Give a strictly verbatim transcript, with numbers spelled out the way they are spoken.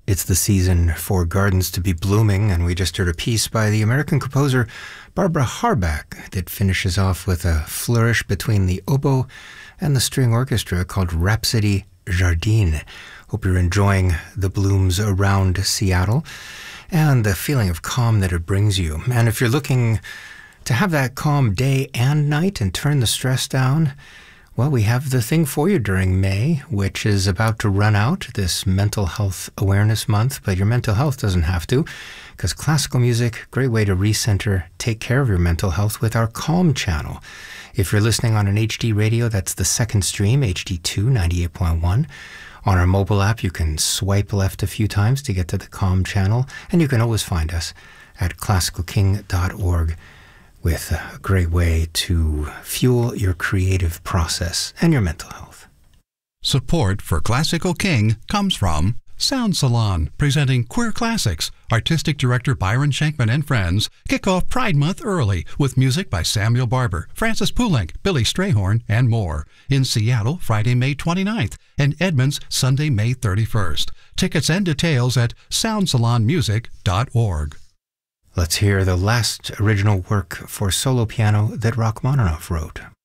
It's the season for gardens to be blooming, and we just heard a piece by the American composer Barbara Harbach that finishes off with a flourish between the oboe and the string orchestra called Rhapsody Jardine. Hope you're enjoying the blooms around Seattle and the feeling of calm that it brings you. And if you're looking to have that calm day and night and turn the stress down, well, we have the thing for you during May, which is about to run out, this Mental Health Awareness Month, but your mental health doesn't have to, because classical music, great way to recenter, take care of your mental health with our Calm channel. If you're listening on an H D radio, that's the second stream, H D two, ninety-eight point one. On our mobile app, you can swipe left a few times to get to the Calm channel, and you can always find us at classical king dot org. With a great way to fuel your creative process and your mental health. Support for Classical King comes from Sound Salon, presenting Queer Classics. Artistic director Byron Shankman and friends kick off Pride Month early with music by Samuel Barber, Francis Poulenc, Billy Strayhorn, and more. In Seattle, Friday, May twenty-ninth, and Edmonds, Sunday, May thirty-first. Tickets and details at sound salon music dot org. Let's hear the last original work for solo piano that Rachmaninoff wrote.